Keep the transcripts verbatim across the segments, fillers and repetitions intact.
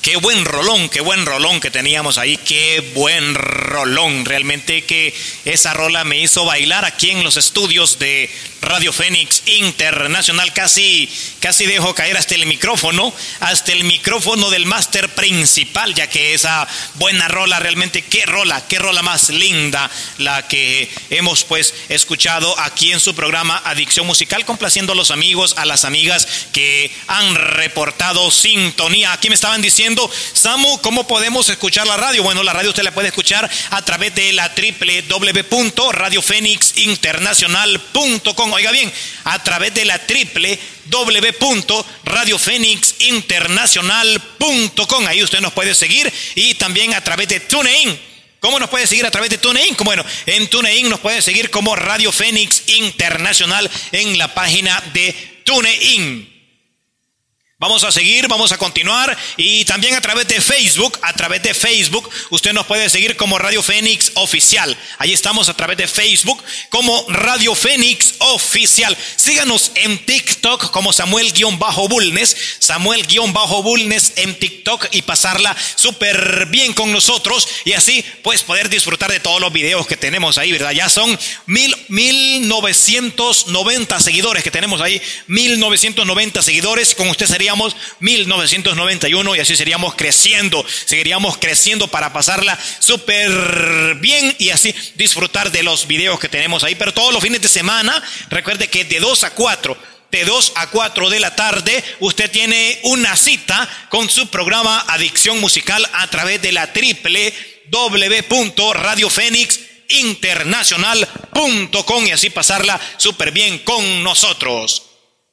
Qué buen rolón, qué buen rolón que teníamos ahí, qué buen rolón. Realmente que esa rola me hizo bailar aquí en los estudios de Radio Fénix Internacional. Casi, casi dejo caer hasta el micrófono, hasta el micrófono del máster principal, ya que esa buena rola, realmente qué rola, qué rola más linda la que hemos pues escuchado aquí en su programa Adicción Musical, complaciendo a los amigos, a las amigas que han reportado sintonía. Aquí me estaban diciendo, Samu, ¿cómo podemos escuchar la radio? Bueno, la radio usted la puede escuchar a través de la doble u doble u doble u punto radio fénix internacional punto com. Oiga bien, a través de la doble u doble u doble u punto radio fénix internacional punto com. Ahí usted nos puede seguir, y también a través de TuneIn. ¿Cómo nos puede seguir a través de TuneIn? Bueno, en TuneIn nos puede seguir como Radio Fénix Internacional en la página de TuneIn. Vamos a seguir, vamos a continuar, y también a través de Facebook, a través de Facebook, usted nos puede seguir como Radio Fénix Oficial. Ahí estamos a través de Facebook como Radio Fénix Oficial. Síganos en TikTok como Samuel-Bulnes, Samuel-Bulnes en TikTok, y pasarla súper bien con nosotros, y así pues poder disfrutar de todos los videos que tenemos ahí, ¿verdad? Ya son mil, mil novecientos noventa seguidores que tenemos ahí, mil novecientos noventa seguidores. Con usted sería mil novecientos noventa y uno, y así seríamos creciendo, seguiríamos creciendo para pasarla súper bien y así disfrutar de los videos que tenemos ahí. Pero todos los fines de semana, recuerde que de dos a cuatro, de dos a cuatro de la tarde, usted tiene una cita con su programa Adicción Musical a través de la doble u doble u doble u punto radio fénix internacional punto com, y así pasarla súper bien con nosotros.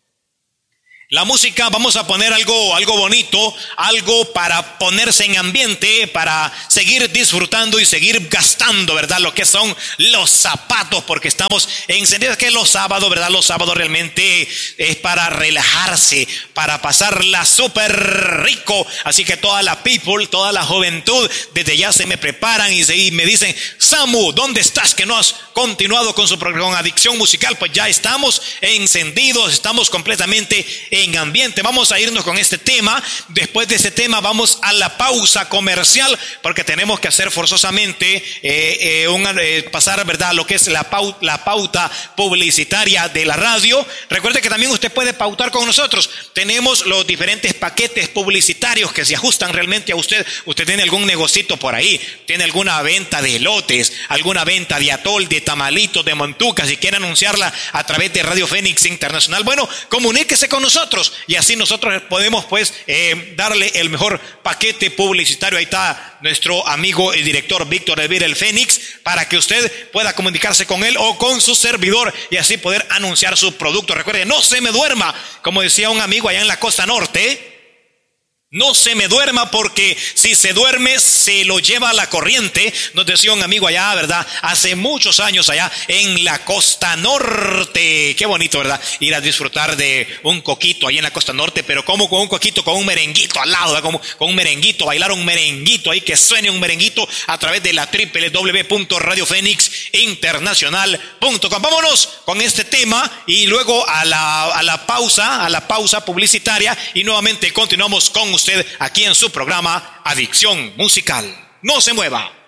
La música, vamos a poner algo, algo bonito, algo para ponerse en ambiente, para seguir disfrutando y seguir gastando, ¿verdad? Lo que son los zapatos, porque estamos encendidos, que los sábados, ¿verdad? Los sábados realmente es para relajarse, para pasarla súper rico. Así que toda la people, toda la juventud, desde ya se me preparan y, se, y me dicen, Samu, ¿dónde estás? Que no has continuado con su programa Adicción Musical. Pues ya estamos encendidos, estamos completamente en ambiente. Vamos a irnos con este tema. Después de este tema vamos a la pausa comercial, porque tenemos que hacer forzosamente eh, eh, una, eh, pasar, ¿verdad?, lo que es la pauta, la pauta publicitaria de la radio. Recuerde que también usted puede pautar con nosotros. Tenemos los diferentes paquetes publicitarios que se ajustan realmente a usted. Usted tiene algún negocito por ahí, tiene alguna venta de elotes, alguna venta de atol, de tamalitos, de montucas, y quiere anunciarla a través de Radio Fénix Internacional. Bueno, comuníquese con nosotros, y así nosotros podemos pues eh, darle el mejor paquete publicitario. Ahí está nuestro amigo y director Víctor Elvira el Fénix, para que usted pueda comunicarse con él o con su servidor, y así poder anunciar su producto. Recuerde, no se me duerma, como decía un amigo allá en la costa norte. No se me duerma, porque si se duerme se lo lleva la corriente, nos decía un amigo allá, ¿verdad? Hace muchos años allá en la costa norte. Qué bonito, ¿verdad? Ir a disfrutar de un coquito ahí en la costa norte, pero como con un coquito, con un merenguito al lado, ¿verdad? Como con un merenguito, bailar un merenguito ahí, que suene un merenguito a través de la doble u doble u doble u punto radio fénix internacional punto com. Vámonos con este tema y luego a la, a la pausa, a la pausa publicitaria, y nuevamente continuamos con usted aquí en su programa Adicción Musical. No se mueva.